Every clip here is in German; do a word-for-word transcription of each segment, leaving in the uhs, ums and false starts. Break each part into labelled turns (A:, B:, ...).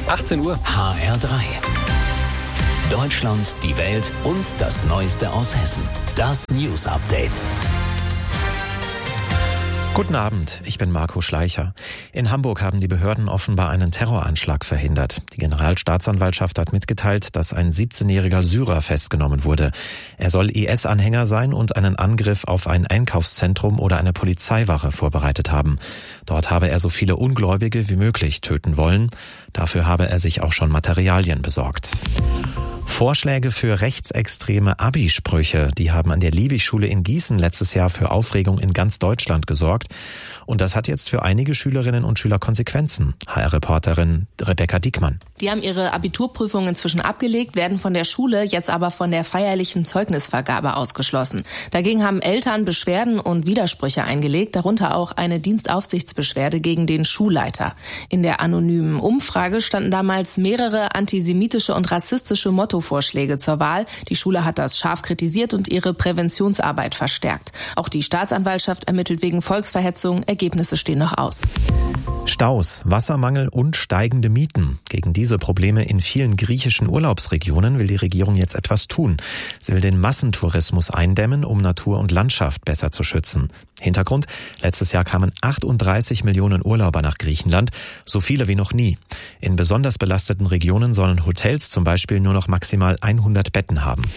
A: achtzehn Uhr.
B: H R drei. Deutschland, die Welt und das Neueste aus Hessen. Das News Update.
C: Guten Abend, ich bin Marco Schleicher. In Hamburg haben die Behörden offenbar einen Terroranschlag verhindert. Die Generalstaatsanwaltschaft hat mitgeteilt, dass ein siebzehnjähriger Syrer festgenommen wurde. Er soll I S-Anhänger sein und einen Angriff auf ein Einkaufszentrum oder eine Polizeiwache vorbereitet haben. Dort habe er so viele Ungläubige wie möglich töten wollen. Dafür habe er sich auch schon Materialien besorgt. Vorschläge für rechtsextreme Abi-Sprüche, die haben an der Liebig-Schule in Gießen letztes Jahr für Aufregung in ganz Deutschland gesorgt. Und das hat jetzt für einige Schülerinnen und Schüler Konsequenzen. H R-Reporterin Rebecca Diekmann.
D: Die haben ihre Abiturprüfung inzwischen abgelegt, werden von der Schule jetzt aber von der feierlichen Zeugnisvergabe ausgeschlossen. Dagegen haben Eltern Beschwerden und Widersprüche eingelegt, darunter auch eine Dienstaufsichtsbeschwerde gegen den Schulleiter. In der anonymen Umfrage standen damals mehrere antisemitische und rassistische Mottovorschläge zur Wahl. Die Schule hat das scharf kritisiert und ihre Präventionsarbeit verstärkt. Auch die Staatsanwaltschaft ermittelt wegen Volksverhetzung. Ergebnisse stehen noch aus.
C: Staus, Wassermangel und steigende Mieten. Gegen diese Probleme in vielen griechischen Urlaubsregionen will die Regierung jetzt etwas tun. Sie will den Massentourismus eindämmen, um Natur und Landschaft besser zu schützen. Hintergrund: Letztes Jahr kamen achtunddreißig Millionen Urlauber nach Griechenland, so viele wie noch nie. In besonders belasteten Regionen sollen Hotels zum Beispiel nur noch maximal hundert Betten haben.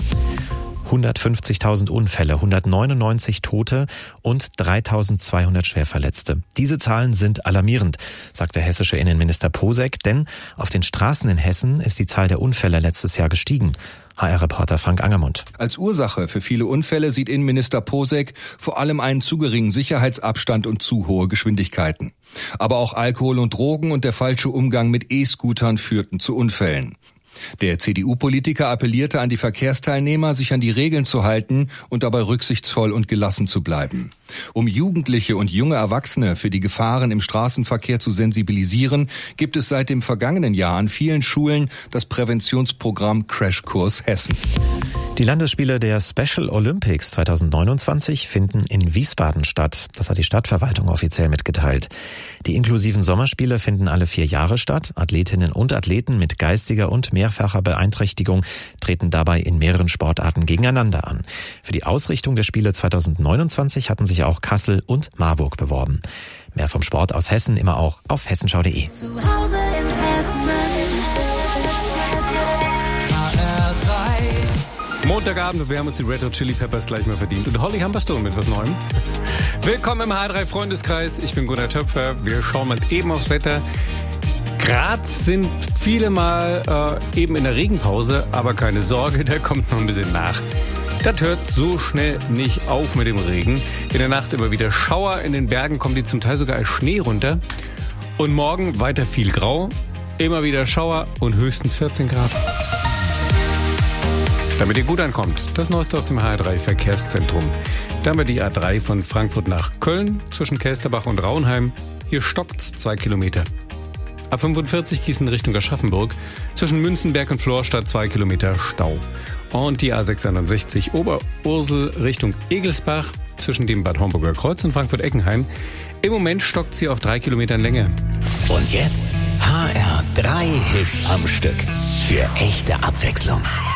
C: hundertfünfzigtausend Unfälle, hundertneunundneunzig Tote und dreitausendzweihundert Schwerverletzte. Diese Zahlen sind alarmierend, sagt der hessische Innenminister Posek, denn auf den Straßen in Hessen ist die Zahl der Unfälle letztes Jahr gestiegen. H R-Reporter Frank Angermund.
E: Als Ursache für viele Unfälle sieht Innenminister Posek vor allem einen zu geringen Sicherheitsabstand und zu hohe Geschwindigkeiten. Aber auch Alkohol und Drogen und der falsche Umgang mit E-Scootern führten zu Unfällen. Der C D U-Politiker appellierte an die Verkehrsteilnehmer, sich an die Regeln zu halten und dabei rücksichtsvoll und gelassen zu bleiben. Um Jugendliche und junge Erwachsene für die Gefahren im Straßenverkehr zu sensibilisieren, gibt es seit dem vergangenen Jahr an vielen Schulen das Präventionsprogramm Crashkurs Hessen.
C: Die Landesspiele der Special Olympics zweitausendneunundzwanzig finden in Wiesbaden statt. Das hat die Stadtverwaltung offiziell mitgeteilt. Die inklusiven Sommerspiele finden alle vier Jahre statt. Athletinnen und Athleten mit geistiger und mehrfacher Beeinträchtigung treten dabei in mehreren Sportarten gegeneinander an. Für die Ausrichtung der Spiele zweitausendneunundzwanzig hatten sich auch Kassel und Marburg beworben. Mehr vom Sport aus Hessen immer auch auf hessenschau punkt de.
F: Zu Hause in Hessen.
A: Montagabend und wir haben uns die Red Hot Chili Peppers gleich mal verdient. Und Holly Humberstone mit was Neuem. Willkommen im H R drei Freundeskreis. Ich bin Gunnar Töpfer. Wir schauen mal eben aufs Wetter. Gerade sind viele mal äh, eben in der Regenpause, aber keine Sorge, da kommt noch ein bisschen nach. Das hört so schnell nicht auf mit dem Regen. In der Nacht immer wieder Schauer, in den Bergen kommen die zum Teil sogar als Schnee runter. Und morgen weiter viel Grau, immer wieder Schauer und höchstens vierzehn Grad. Damit ihr gut ankommt, das Neueste aus dem H R drei Verkehrszentrum. Da haben wir die A drei von Frankfurt nach Köln zwischen Kelsterbach und Raunheim. Hier stoppt's zwei Kilometer. A fünfundvierzig Gießen Richtung Aschaffenburg. Zwischen Münzenberg und Florstadt zwei Kilometer Stau. Und die A sechshundertsechzig Oberursel Richtung Egelsbach zwischen dem Bad Homburger Kreuz und Frankfurt-Eckenheim. Im Moment stockt sie auf drei Kilometern Länge.
B: Und jetzt H R drei Hits am Stück. Für echte Abwechslung.